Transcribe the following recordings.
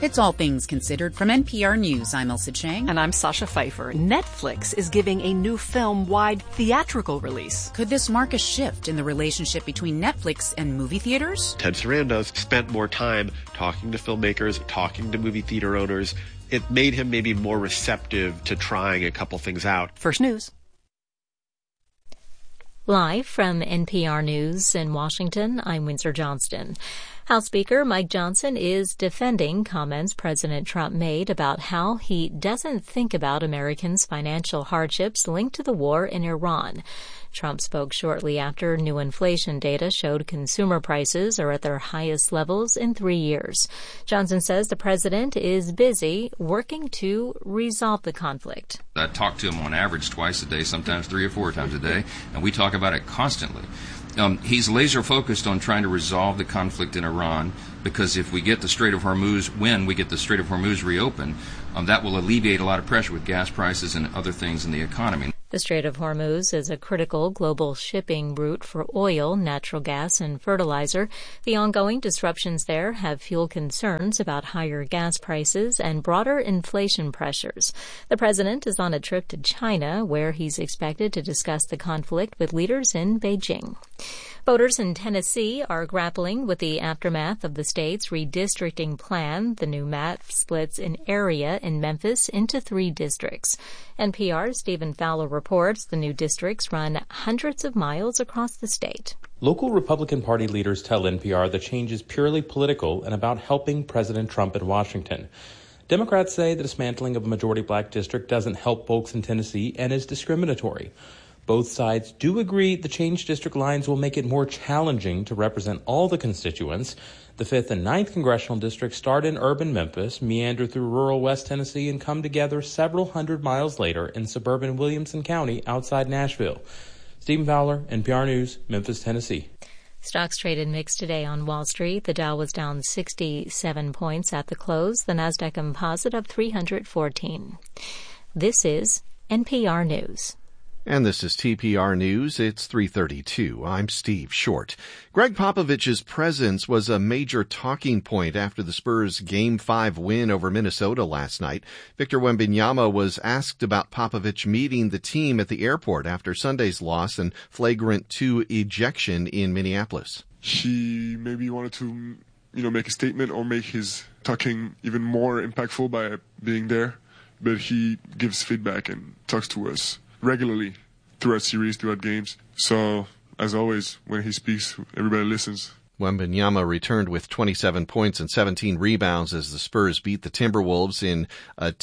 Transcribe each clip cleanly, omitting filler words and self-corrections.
It's All Things Considered from NPR News. I'm Elsa Chang. And I'm Sasha Pfeiffer. Netflix is giving a new film-wide theatrical release. Could this mark a shift in the relationship between Netflix and movie theaters? Ted Sarandos spent more time talking to filmmakers, talking to movie theater owners. It made him maybe more receptive to trying a couple things out. First News. Live from NPR News in Washington, I'm Windsor Johnston. House Speaker Mike Johnson is defending comments President Trump made about how he doesn't think about Americans' financial hardships linked to the war in Iran. Trump spoke shortly after new inflation data showed consumer prices are at their highest levels in 3 years. Johnson says the president is busy working to resolve the conflict. I talk to him on average twice a day, sometimes 3 or 4 times a day, and we talk about it constantly. He's laser focused on trying to resolve the conflict in Iran, because if we get the Strait of Hormuz, when we get the Strait of Hormuz reopened, that will alleviate a lot of pressure with gas prices and other things in the economy. The Strait of Hormuz is a critical global shipping route for oil, natural gas, and fertilizer. The ongoing disruptions there have fueled concerns about higher gas prices and broader inflation pressures. The president is on a trip to China, where he's expected to discuss the conflict with leaders in Beijing. Voters in Tennessee are grappling with the aftermath of the state's redistricting plan. The new map splits an area in Memphis into 3 districts. NPR's Stephen Fowler reports the new districts run hundreds of miles across the state. Local Republican Party leaders tell NPR the change is purely political and about helping President Trump in Washington. Democrats say the dismantling of a majority black district doesn't help folks in Tennessee and is discriminatory. Both sides do agree the changed district lines will make it more challenging to represent all the constituents. The 5th and 9th congressional districts start in urban Memphis, meander through rural West Tennessee, and come together several hundred miles later in suburban Williamson County outside Nashville. Stephen Fowler, NPR News, Memphis, Tennessee. Stocks traded mixed today on Wall Street. The Dow was down 67 points at the close. The Nasdaq Composite up 314. This is NPR News. And this is TPR News. It's 3:32. I'm Steve Short. Greg Popovich's presence was a major talking point after the Spurs' Game 5 win over Minnesota last night. Victor Wembanyama was asked about Popovich meeting the team at the airport after Sunday's loss and flagrant 2 ejection in Minneapolis. He maybe wanted to, make a statement or make his talking even more impactful by being there, but he gives feedback and talks to us regularly throughout series, throughout games. So, as always, when he speaks, everybody listens. Wembanyama returned with 27 points and 17 rebounds as the Spurs beat the Timberwolves in a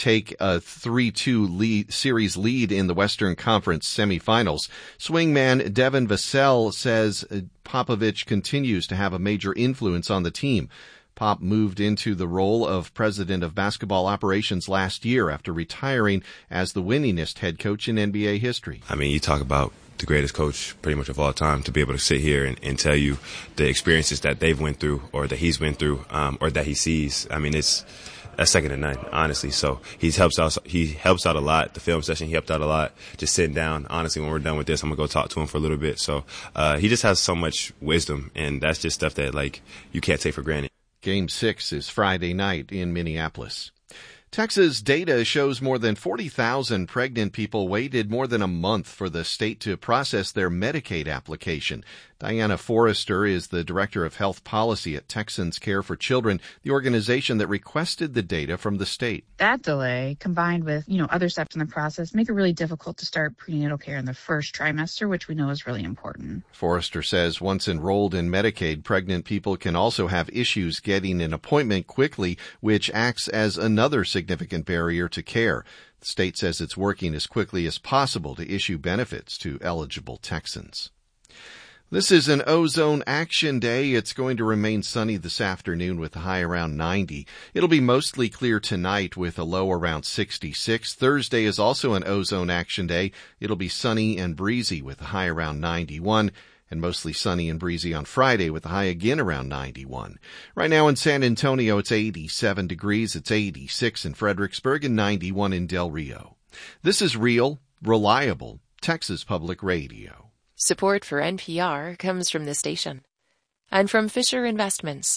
3-2 series lead in the Western Conference semifinals. Swingman Devin Vassell says Popovich continues to have a major influence on the team. Pop moved into the role of president of basketball operations last year after retiring as the winningest head coach in NBA history. I mean, you talk about the greatest coach pretty much of all time, to be able to sit here and tell you the experiences that they've went through or that he's went through or that he sees. I mean, it's second to none, honestly. So he helps out a lot. The film session, he helped out a lot. Just sitting down, honestly, when we're done with this, I'm going to go talk to him for a little bit. So he just has so much wisdom, and that's just stuff that, you can't take for granted. Game 6 is Friday night in Minneapolis. Texas data shows more than 40,000 pregnant people waited more than a month for the state to process their Medicaid application. Diana Forrester is the Director of Health Policy at Texans Care for Children, the organization that requested the data from the state. That delay, combined with, other steps in the process, make it really difficult to start prenatal care in the first trimester, which we know is really important. Forrester says once enrolled in Medicaid, pregnant people can also have issues getting an appointment quickly, which acts as another significant barrier to care. The state says it's working as quickly as possible to issue benefits to eligible Texans. This is an ozone action day. It's going to remain sunny this afternoon with a high around 90. It'll be mostly clear tonight with a low around 66. Thursday is also an ozone action day. It'll be sunny and breezy with a high around 91. And mostly sunny and breezy on Friday with a high again around 91. Right now in San Antonio, it's 87 degrees. It's 86 in Fredericksburg and 91 in Del Rio. This is real, reliable Texas Public Radio. Support for NPR comes from this station and from Fisher Investments.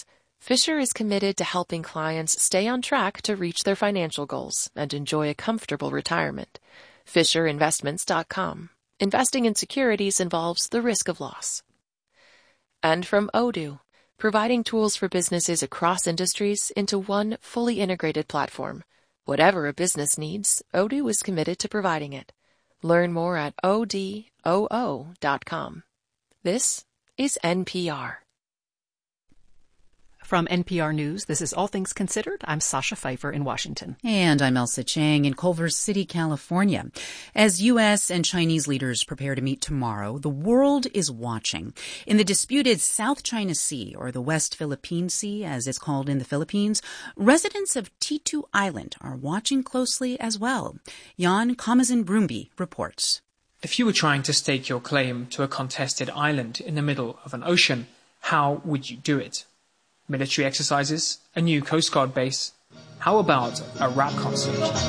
Fisher is committed to helping clients stay on track to reach their financial goals and enjoy a comfortable retirement. FisherInvestments.com. Investing in securities involves the risk of loss. And from Odoo, providing tools for businesses across industries into one fully integrated platform. Whatever a business needs, Odoo is committed to providing it. Learn more at odoo.com. This is NPR. From NPR News, this is All Things Considered. I'm Sasha Pfeiffer in Washington. And I'm Elsa Chang in Culver City, California. As U.S. and Chinese leaders prepare to meet tomorrow, the world is watching. In the disputed South China Sea, or the West Philippine Sea, as it's called in the Philippines, residents of T2 Island are watching closely as well. Jan Kamazin-Brumby reports. If you were trying to stake your claim to a contested island in the middle of an ocean, how would you do it? Military exercises, a new Coast Guard base. How about a rap concert?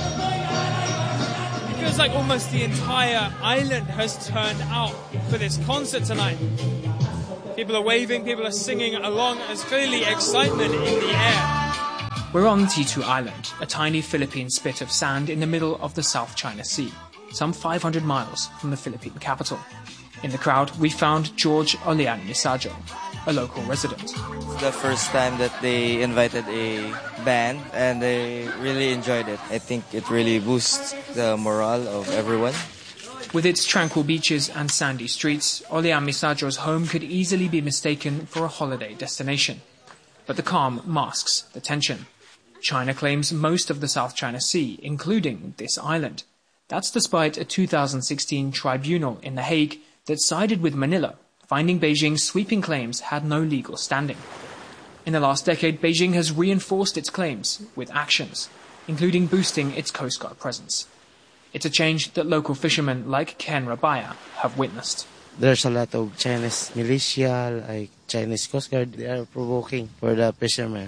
It feels like almost the entire island has turned out for this concert tonight. People are waving, people are singing along. There's clearly excitement in the air. We're on T2 Island, a tiny Philippine spit of sand in the middle of the South China Sea, some 500 miles from the Philippine capital. In the crowd, we found George Olian Misajo, a local resident. It's the first time that they invited a band, and they really enjoyed it. I think it really boosts the morale of everyone. With its tranquil beaches and sandy streets, Olian Misajo's home could easily be mistaken for a holiday destination. But the calm masks the tension. China claims most of the South China Sea, including this island. That's despite a 2016 tribunal in The Hague that sided with Manila, finding Beijing's sweeping claims had no legal standing. In the last decade, Beijing has reinforced its claims with actions, including boosting its Coast Guard presence. It's a change that local fishermen like Ken Rabaya have witnessed. There's a lot of Chinese militia, like Chinese Coast Guard. They are provoking for the fishermen.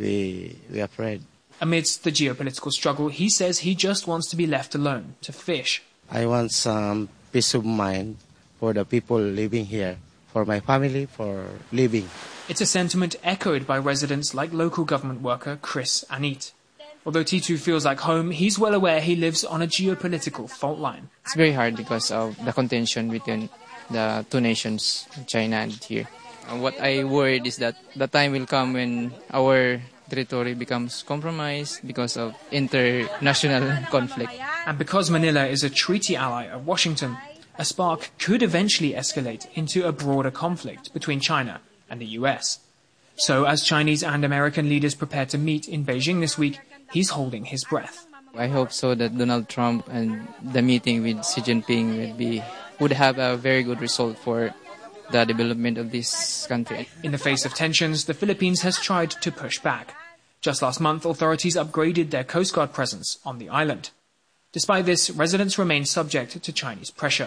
We are afraid. Amidst the geopolitical struggle, he says he just wants to be left alone to fish. I want some peace of mind for the people living here, for my family, for living. It's a sentiment echoed by residents like local government worker Chris Anit. Although T2 feels like home, he's well aware he lives on a geopolitical fault line. It's very hard because of the contention between the two nations, China and here. And what I worried is that the time will come when our territory becomes compromised because of international conflict. And because Manila is a treaty ally of Washington, a spark could eventually escalate into a broader conflict between China and the US. So as Chinese and American leaders prepare to meet in Beijing this week, he's holding his breath. I hope so that Donald Trump and the meeting with Xi Jinping would have a very good result for the development of this country. In the face of tensions, the Philippines has tried to push back. Just last month, authorities upgraded their Coast Guard presence on the island. Despite this, residents remain subject to Chinese pressure.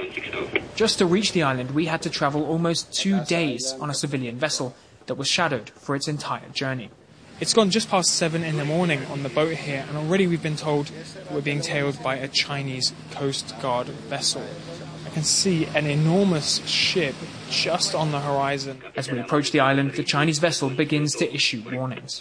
Just to reach the island, we had to travel almost 2 days on a civilian vessel that was shadowed for its entire journey. It's gone just past 7 in the morning on the boat here, and already we've been told we're being tailed by a Chinese Coast Guard vessel. I can see an enormous ship just on the horizon. As we approach the island, the Chinese vessel begins to issue warnings.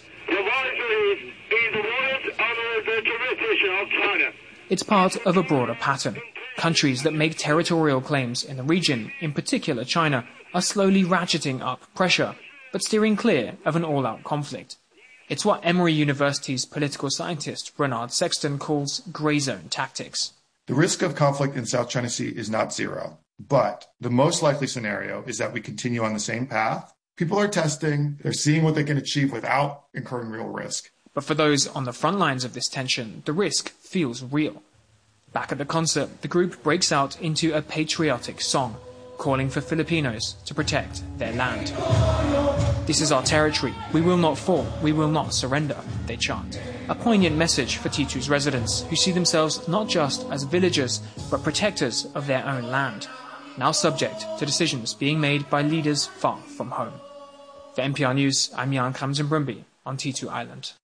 It's part of a broader pattern. Countries that make territorial claims in the region, in particular China, are slowly ratcheting up pressure, but steering clear of an all-out conflict. It's what Emory University's political scientist Bernard Sexton calls grey zone tactics. The risk of conflict in South China Sea is not zero, but the most likely scenario is that we continue on the same path. People are testing, they're seeing what they can achieve without incurring real risk. But for those on the front lines of this tension, the risk feels real. Back at the concert, the group breaks out into a patriotic song, calling for Filipinos to protect their land. "This is our territory. We will not fall. We will not surrender," they chant. A poignant message for T2's residents, who see themselves not just as villagers, but protectors of their own land, now subject to decisions being made by leaders far from home. For NPR News, I'm Jan Kamzen-Brumby on T2 Island.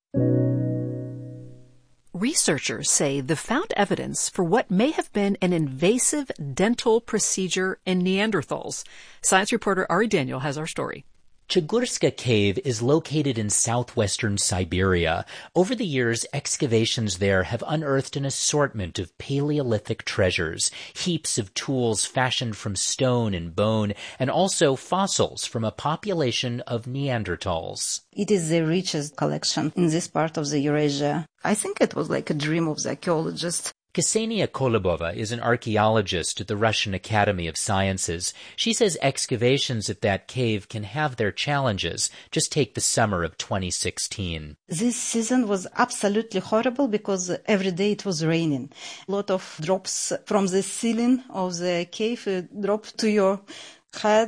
Researchers say they've found evidence for what may have been an invasive dental procedure in Neanderthals. Science reporter Ari Daniel has our story. Chigurska Cave is located in southwestern Siberia. Over the years, excavations there have unearthed an assortment of Paleolithic treasures, heaps of tools fashioned from stone and bone, and also fossils from a population of Neanderthals. It is the richest collection in this part of the Eurasia. I think it was like a dream of the archaeologist. Ksenia Kolobova is an archaeologist at the Russian Academy of Sciences. She says excavations at that cave can have their challenges. Just take the summer of 2016. This season was absolutely horrible because every day it was raining. A lot of drops from the ceiling of the cave dropped to your head.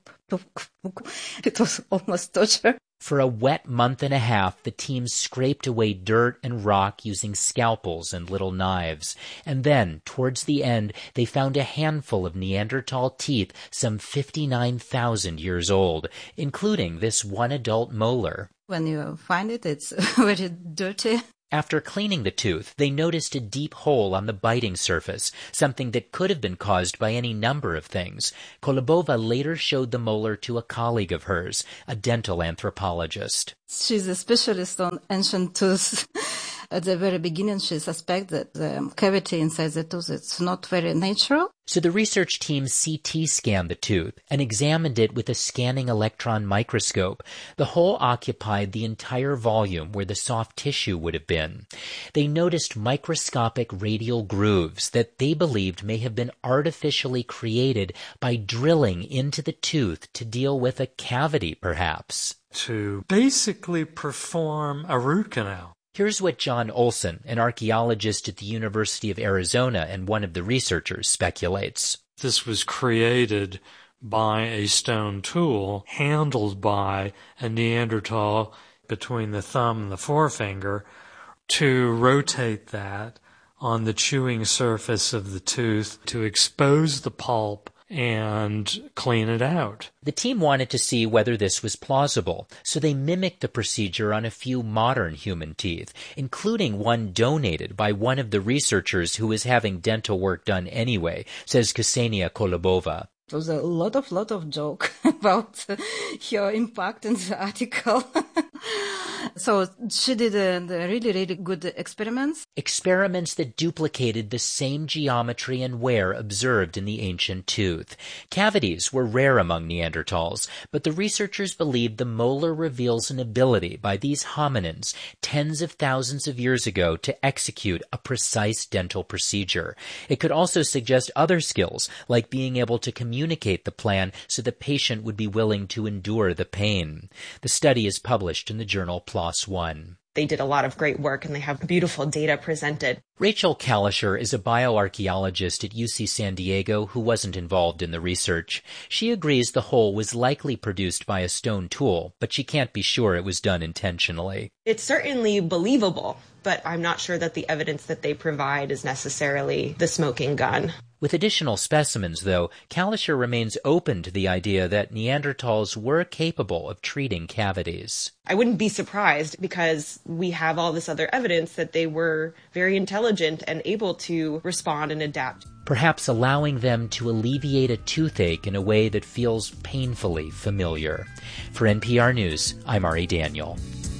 It was almost torture. For a wet month and a half, the team scraped away dirt and rock using scalpels and little knives. And then, towards the end, they found a handful of Neanderthal teeth some 59,000 years old, including this one adult molar. When you find it, it's very dirty. After cleaning the tooth, they noticed a deep hole on the biting surface, something that could have been caused by any number of things. Kolobova later showed the molar to a colleague of hers, a dental anthropologist. She's a specialist on ancient teeth. At the very beginning, she suspected the cavity inside the tooth is not very natural. So the research team CT scanned the tooth and examined it with a scanning electron microscope. The hole occupied the entire volume where the soft tissue would have been. They noticed microscopic radial grooves that they believed may have been artificially created by drilling into the tooth to deal with a cavity, perhaps. To basically perform a root canal. Here's what John Olson, an archaeologist at the University of Arizona and one of the researchers, speculates. This was created by a stone tool handled by a Neanderthal between the thumb and the forefinger to rotate that on the chewing surface of the tooth to expose the pulp and clean it out. The team wanted to see whether this was plausible, so they mimicked the procedure on a few modern human teeth, including one donated by one of the researchers who was having dental work done anyway, says Ksenia Kolobova. It was a lot of joke about her impact in the article. So she did really good experiments. Experiments that duplicated the same geometry and wear observed in the ancient tooth. Cavities were rare among Neanderthals, but the researchers believed the molar reveals an ability by these hominins tens of thousands of years ago to execute a precise dental procedure. It could also suggest other skills, like being able to communicate the plan so the patient would be willing to endure the pain. The study is published in the journal PLOS ONE. They did a lot of great work and they have beautiful data presented. Rachel Kalischer is a bioarchaeologist at UC San Diego who wasn't involved in the research. She agrees the hole was likely produced by a stone tool, but she can't be sure it was done intentionally. It's certainly believable, but I'm not sure that the evidence that they provide is necessarily the smoking gun. With additional specimens, though, Kalischer remains open to the idea that Neanderthals were capable of treating cavities. I wouldn't be surprised because we have all this other evidence that they were very intelligent and able to respond and adapt. Perhaps allowing them to alleviate a toothache in a way that feels painfully familiar. For NPR News, I'm Ari Daniel.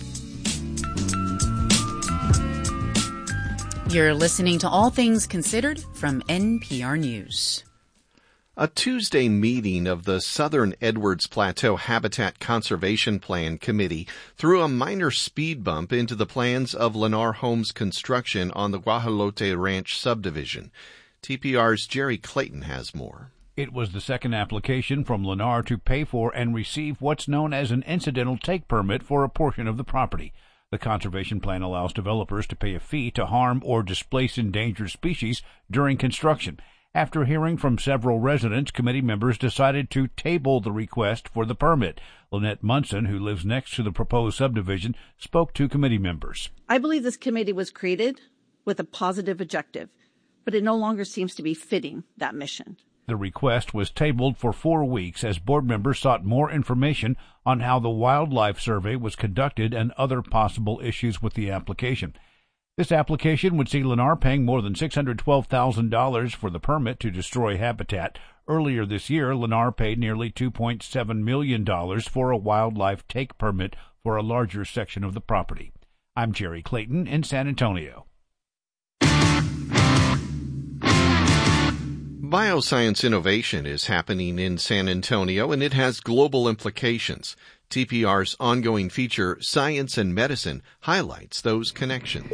You're listening to All Things Considered from NPR News. A Tuesday meeting of the Southern Edwards Plateau Habitat Conservation Plan Committee threw a minor speed bump into the plans of Lennar Homes construction on the Guajolote Ranch subdivision. TPR's Jerry Clayton has more. It was the second application from Lennar to pay for and receive what's known as an incidental take permit for a portion of the property. The conservation plan allows developers to pay a fee to harm or displace endangered species during construction. After hearing from several residents, committee members decided to table the request for the permit. Lynette Munson, who lives next to the proposed subdivision, spoke to committee members. I believe this committee was created with a positive objective, but it no longer seems to be fitting that mission. The request was tabled for 4 weeks as board members sought more information on how the wildlife survey was conducted and other possible issues with the application. This application would see Lennar paying more than $612,000 for the permit to destroy habitat. Earlier this year, Lennar paid nearly $2.7 million for a wildlife take permit for a larger section of the property. I'm Jerry Clayton in San Antonio. Bioscience innovation is happening in San Antonio, and it has global implications. TPR's ongoing feature, Science and Medicine, highlights those connections.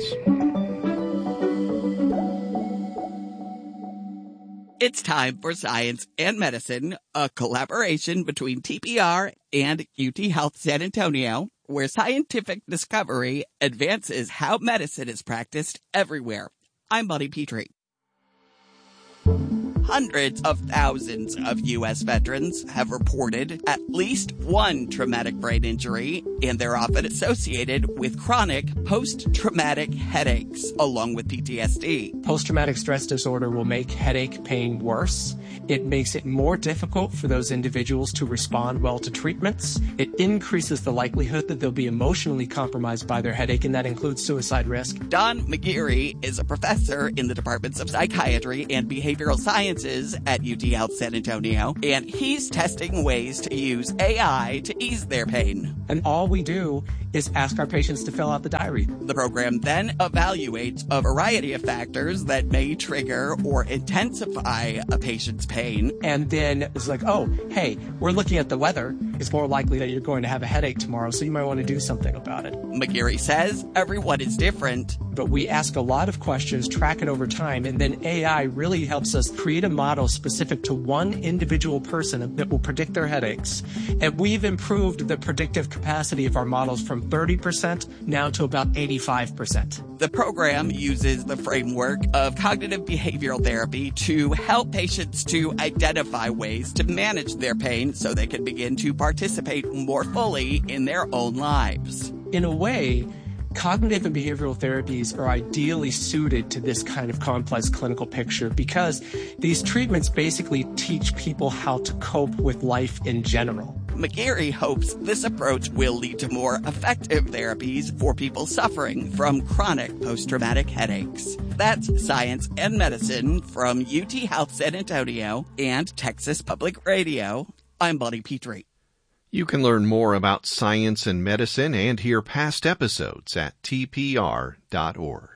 It's time for Science and Medicine, a collaboration between TPR and UT Health San Antonio, where scientific discovery advances how medicine is practiced everywhere. I'm Buddy Petrie. Hundreds of thousands of U.S. veterans have reported at least one traumatic brain injury, and they're often associated with chronic post-traumatic headaches, along with PTSD. Post-traumatic stress disorder will make headache pain worse. It makes it more difficult for those individuals to respond well to treatments. It increases the likelihood that they'll be emotionally compromised by their headache, and that includes suicide risk. Don McGeary is a professor in the Departments of Psychiatry and Behavioral Sciences at UT Health San Antonio, and he's testing ways to use AI to ease their pain. And all we do is ask our patients to fill out the diary. The program then evaluates a variety of factors that may trigger or intensify a patient's pain. And then it's like, oh, hey, we're looking at the weather. It's more likely that you're going to have a headache tomorrow, so you might want to do something about it. McGeary says everyone is different. But we ask a lot of questions, track it over time, and then AI really helps us create a model specific to one individual person that will predict their headaches. And we've improved the predictive capacity of our models from 30% now to about 85%. The program uses the framework of cognitive behavioral therapy to help patients to identify ways to manage their pain so they can begin to participate more fully in their own lives. In a way, cognitive and behavioral therapies are ideally suited to this kind of complex clinical picture because these treatments basically teach people how to cope with life in general. McGeary hopes this approach will lead to more effective therapies for people suffering from chronic post-traumatic headaches. That's Science and Medicine from UT Health San Antonio and Texas Public Radio. I'm Buddy Petrie. You can learn more about science and medicine and hear past episodes at tpr.org.